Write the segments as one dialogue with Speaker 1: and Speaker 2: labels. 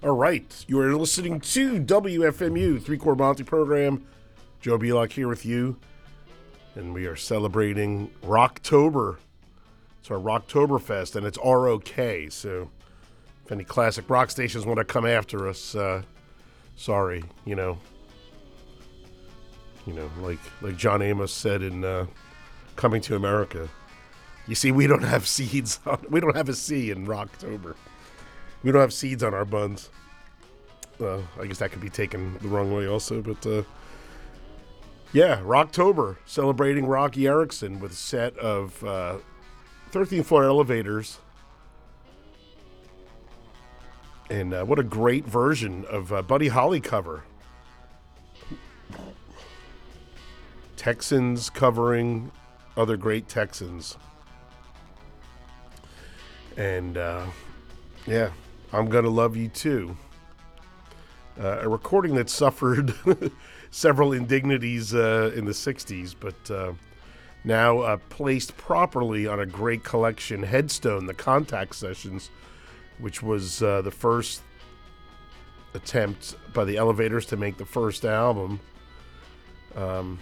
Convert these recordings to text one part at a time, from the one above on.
Speaker 1: All right, you are listening to WFMU, Three-Quarter Monty program. Joe Belak here with you, and we are celebrating Rocktober. It's our Rocktoberfest, and it's ROK, so if any classic rock stations want to come after us, sorry, like John Amos said in Coming to America. You see, we don't have seeds. We don't have a C in Rocktober. We don't have seeds on our buns. I guess that could be taken the wrong way also, but yeah, Rocktober, celebrating Rocky Erickson with a set of 13th Floor Elevators. And what a great version of Buddy Holly cover. Texans covering other great Texans. And yeah, I'm Gonna Love You Too. A recording that suffered several indignities in the 60s, but now placed properly on a great collection headstone, the Contact Sessions, which was the first attempt by the Elevators to make the first album. And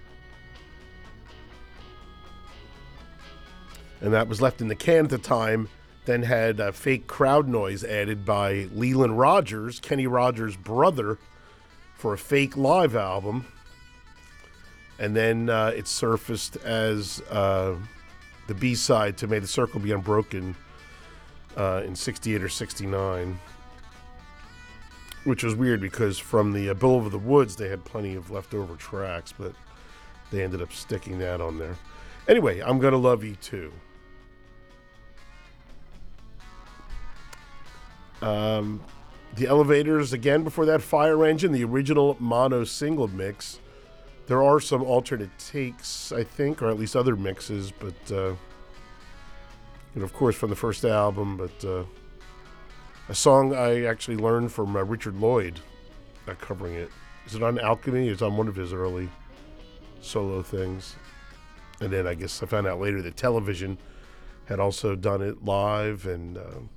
Speaker 1: that was left in the can at the time. Then had fake crowd noise added by Leland Rogers, Kenny Rogers' brother, for a fake live album. And then it surfaced as the B-side to May the Circle Be Unbroken in 68 or 69. Which was weird because from the Bill Over the Woods, they had plenty of leftover tracks, but they ended up sticking that on there. Anyway, I'm Gonna Love You Too. The Elevators, again, before that, Fire Engine, the original mono single mix. There are some alternate takes, I think, or at least other mixes, but, of course, from the first album, but a song I actually learned from Richard Lloyd, covering it. Is it on Alchemy? It's on one of his early solo things. And then I guess I found out later that Television had also done it live, and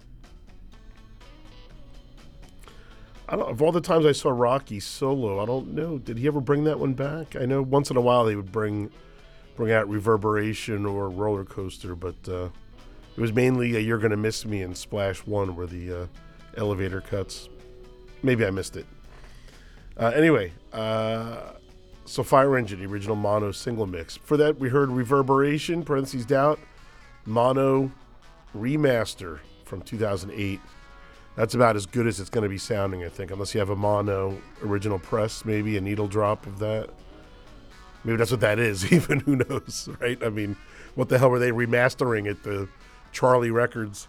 Speaker 1: of all the times I saw Rocky solo, I don't know. Did he ever bring that one back? I know once in a while they would bring out Reverberation or Roller Coaster, but it was mainly You're Gonna Miss Me and Splash One were the elevator cuts. Maybe I missed it. Anyway, so Fire Engine, the original mono single mix. For that, we heard Reverberation, parentheses doubt, mono remaster from 2008. That's about as good as it's going to be sounding, I think, unless you have a mono original press, maybe a needle drop of that. Maybe that's what that is, even, who knows, right? I mean, what the hell were they remastering at the Charlie Records?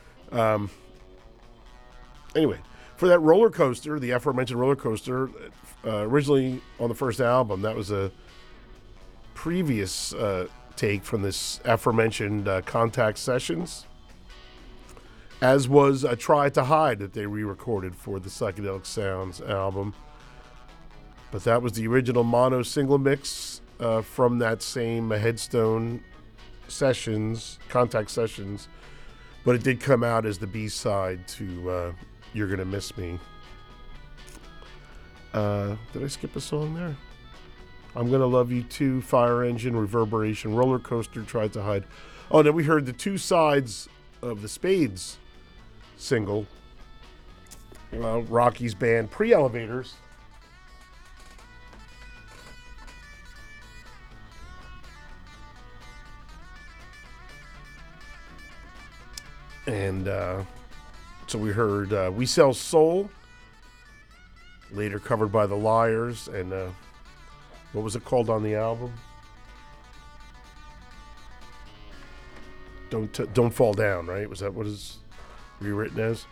Speaker 1: Anyway, for that Roller Coaster, the aforementioned Roller Coaster, originally on the first album, that was a previous take from this aforementioned Contact Sessions, as was Try to Hide that they re-recorded for the Psychedelic Sounds album. But that was the original mono single mix from that same Headstone Sessions, Contact Sessions. But it did come out as the B-side to You're Gonna Miss Me. Did I skip a song there? I'm Gonna Love You Too, Fire Engine, Reverberation, Roller Coaster, Try to Hide. Oh, then we heard the two sides of the Spades single, Rocky's band, Pre-Elevators. And so we heard We Sell Soul, later covered by The Liars, and what was it called on the album? Don't Fall Down, right? Was that what is rewritten as?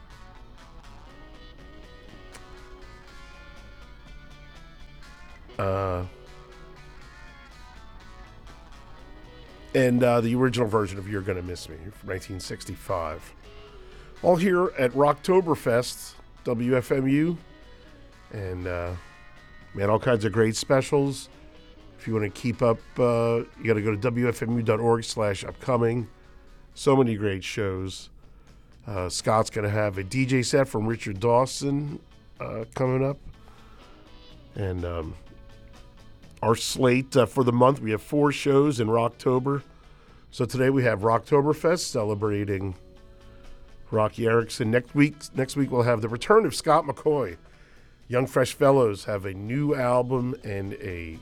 Speaker 1: And the original version of You're Gonna Miss Me from 1965. All here at Rocktoberfest, WFMU. And, man, all kinds of great specials. If you want to keep up, you got to go to WFMU.org/upcoming. So many great shows. Scott's going to have a DJ set from Richard Dawson coming up. And our slate for the month, we have 4 shows in Rocktober. So today we have Rocktoberfest celebrating Rocky Erickson. Next week we'll have the return of Scott McCaughey. Young Fresh Fellows have a new album and a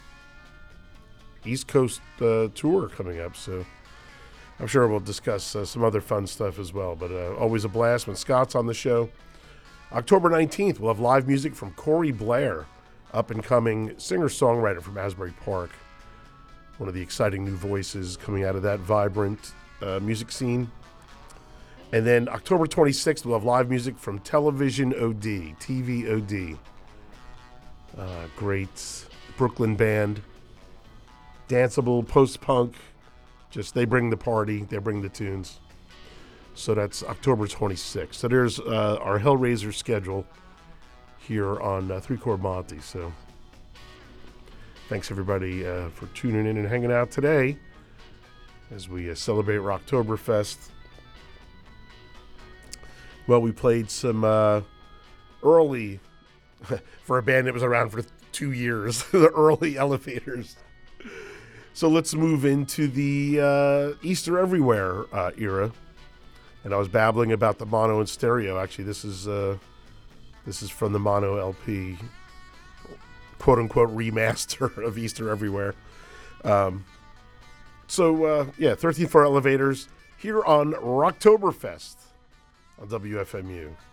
Speaker 1: East Coast tour coming up. So I'm sure we'll discuss some other fun stuff as well. But always a blast when Scott's on the show. October 19th, we'll have live music from Corey Blair, up-and-coming singer-songwriter from Asbury Park. One of the exciting new voices coming out of that vibrant music scene. And then October 26th, we'll have live music from Television OD, TV OD. Great Brooklyn band. Danceable, post-punk. Just, they bring the party, they bring the tunes. So that's October 26th. So there's our Hellraiser schedule here on 3 Chord Monty. So thanks everybody for tuning in and hanging out today as we celebrate Rocktoberfest. Well, we played some early, for a band that was around for 2 years, the early Elevators. So let's move into the Easter Everywhere era. And I was babbling about the mono and stereo. Actually, this is from the mono LP, quote unquote remaster of Easter Everywhere. 13 for Elevators here on Rocktoberfest on WFMU.